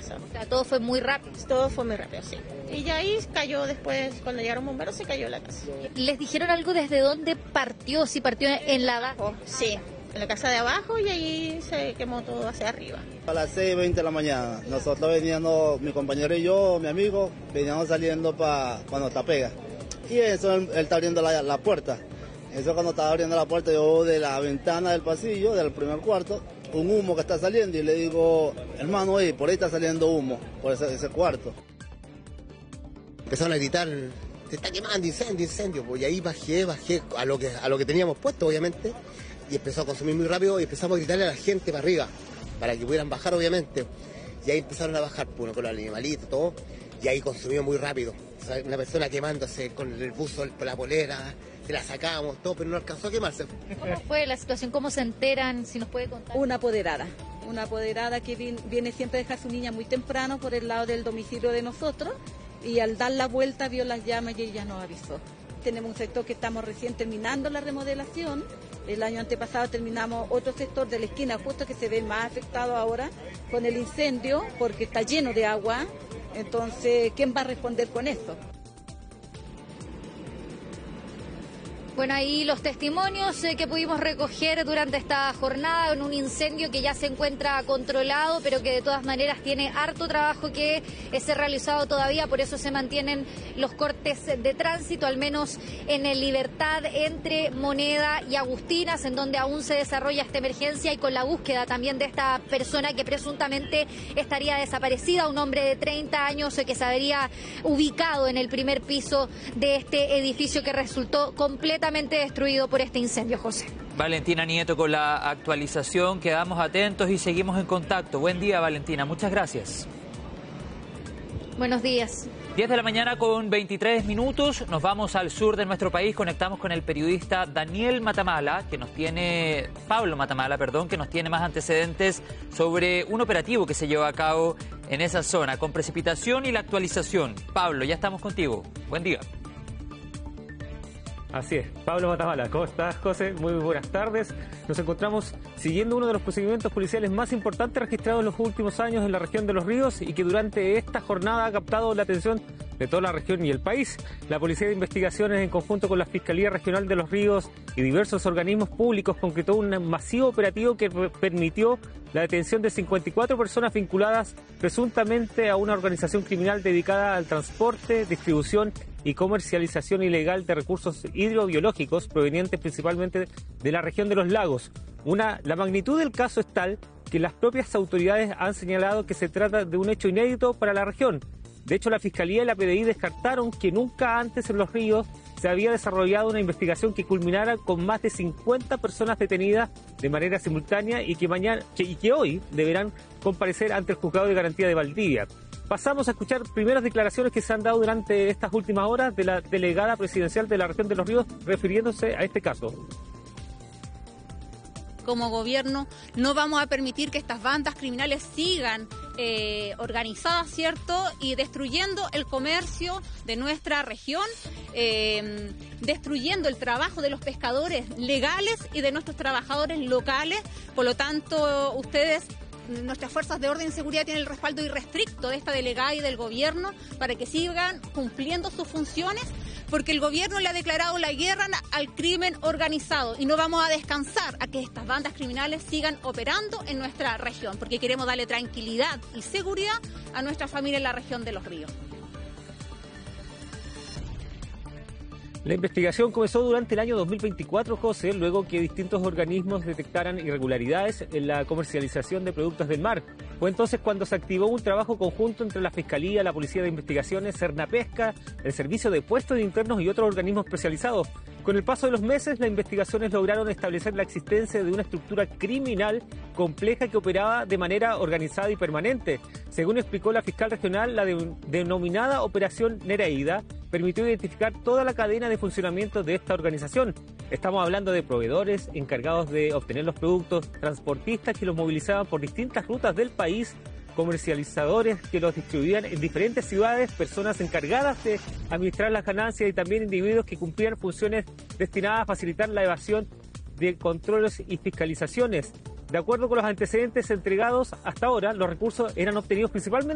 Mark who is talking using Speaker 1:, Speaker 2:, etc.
Speaker 1: casa.
Speaker 2: O sea, todo fue muy rápido.
Speaker 1: Todo fue muy rápido, sí. Y ya ahí cayó después, cuando llegaron bomberos, se cayó la casa.
Speaker 2: ¿Les dijeron algo desde dónde partió? Si partió en la base.
Speaker 1: Sí, en la casa de abajo y ahí se quemó todo hacia arriba.
Speaker 3: A las 6:20 de la mañana, nosotros veníamos, mi compañero y yo, mi amigo, veníamos saliendo para cuando está pega. Y eso, él está abriendo la puerta. Eso cuando estaba abriendo la puerta, yo de la ventana del pasillo, del primer cuarto, un humo que está saliendo y le digo, hermano, por ahí está saliendo humo, por ese cuarto.
Speaker 4: Empezaron a gritar, se está quemando, incendio, incendio. Pues, y ahí bajé a lo que teníamos puesto, obviamente, y empezó a consumir muy rápido y empezamos a gritarle a la gente para arriba, para que pudieran bajar, obviamente. Y ahí empezaron a bajar, pues, con los animalitos, todo, y ahí consumió muy rápido. O sea, una persona quemándose con el buzo, la polera, se la sacábamos, todo, pero no alcanzó a quemarse.
Speaker 2: ¿Cómo fue la situación? ¿Cómo se enteran? Si nos puede contar.
Speaker 5: Una apoderada que viene siempre a dejar a su niña muy temprano por el lado del domicilio de nosotros, y al dar la vuelta vio las llamas y ella nos avisó. Tenemos un sector que estamos recién terminando la remodelación. El año antepasado terminamos otro sector de la esquina, justo que se ve más afectado ahora con el incendio, porque está lleno de agua. Entonces, ¿quién va a responder con eso?
Speaker 2: Bueno, ahí los testimonios que pudimos recoger durante esta jornada en un incendio que ya se encuentra controlado, pero que de todas maneras tiene harto trabajo que ser realizado todavía, por eso se mantienen los cortes de tránsito, al menos en el Libertad entre Moneda y Agustinas, en donde aún se desarrolla esta emergencia y con la búsqueda también de esta persona que presuntamente estaría desaparecida, un hombre de 30 años que se habría ubicado en el primer piso de este edificio que resultó completamente destruido por este incendio, José.
Speaker 6: Valentina Nieto con la actualización, quedamos atentos y seguimos en contacto. Buen día, Valentina, muchas gracias.
Speaker 2: Buenos días.
Speaker 6: 10 de la mañana con 23 minutos, nos vamos al sur de nuestro país, conectamos con el periodista Pablo Matamala, que nos tiene más antecedentes sobre un operativo que se llevó a cabo en esa zona, con precipitación y la actualización. Pablo, ya estamos contigo. Buen día.
Speaker 7: Así es, Pablo Matamala, ¿cómo estás, José? Muy buenas tardes. Nos encontramos siguiendo uno de los procedimientos policiales más importantes registrados en los últimos años en la región de Los Ríos y que durante esta jornada ha captado la atención de toda la región y el país. La Policía de Investigaciones, en conjunto con la Fiscalía Regional de Los Ríos y diversos organismos públicos, concretó un masivo operativo que permitió la detención de 54 personas vinculadas presuntamente a una organización criminal dedicada al transporte, distribución y comercialización ilegal de recursos hidrobiológicos provenientes principalmente de la región de los lagos. La magnitud del caso es tal que las propias autoridades han señalado que se trata de un hecho inédito para la región. De hecho, la Fiscalía y la PDI descartaron que nunca antes en Los Ríos se había desarrollado una investigación que culminara con más de 50 personas detenidas de manera simultánea y que hoy deberán comparecer ante el Juzgado de Garantía de Valdivia. Pasamos a escuchar primeras declaraciones que se han dado durante estas últimas horas de la delegada presidencial de la región de Los Ríos refiriéndose a este caso.
Speaker 8: Como gobierno no vamos a permitir que estas bandas criminales sigan organizadas, ¿cierto? Y destruyendo el comercio de nuestra región, destruyendo el trabajo de los pescadores legales y de nuestros trabajadores locales. Por lo tanto, nuestras fuerzas de orden y seguridad tienen el respaldo irrestricto de esta delegada y del gobierno para que sigan cumpliendo sus funciones, porque el gobierno le ha declarado la guerra al crimen organizado y no vamos a descansar a que estas bandas criminales sigan operando en nuestra región, porque queremos darle tranquilidad y seguridad a nuestra familia en la región de Los Ríos.
Speaker 7: La investigación comenzó durante el año 2024, José, luego que distintos organismos detectaran irregularidades en la comercialización de productos del mar. Fue entonces cuando se activó un trabajo conjunto entre la Fiscalía, la Policía de Investigaciones, Cernapesca, el Servicio de Puestos Internos y otros organismos especializados. Con el paso de los meses, las investigaciones lograron establecer la existencia de una estructura criminal compleja que operaba de manera organizada y permanente. Según explicó la fiscal regional, la denominada Operación Nereida permitió identificar toda la cadena de funcionamiento de esta organización. Estamos hablando de proveedores encargados de obtener los productos, transportistas que los movilizaban por distintas rutas del país, comercializadores que los distribuían en diferentes ciudades, personas encargadas de administrar las ganancias y también individuos que cumplían funciones destinadas a facilitar la evasión de controles y fiscalizaciones. De acuerdo con los antecedentes entregados hasta ahora, los recursos eran obtenidos principalmente